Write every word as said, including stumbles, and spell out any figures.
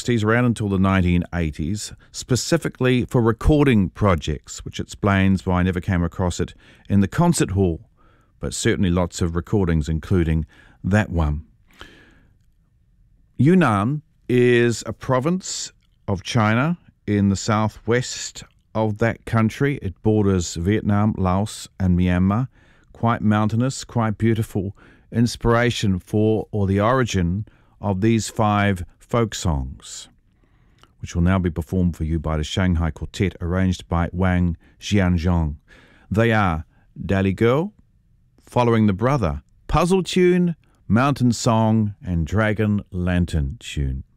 sixties, around until the nineteen eighties, specifically for recording projects, which explains why I never came across it in the concert hall, but certainly lots of recordings, including that one. Yunnan is a province of China in the southwest of that country. It borders Vietnam, Laos, and Myanmar. Quite mountainous, quite beautiful. Inspiration for, or the origin of these five folk songs, which will now be performed for you by the Shanghai Quartet, arranged by Wang Xianzhong. They are Dali Girl, Following the Brother, Puzzle Tune, Mountain Song, and Dragon Lantern Tune.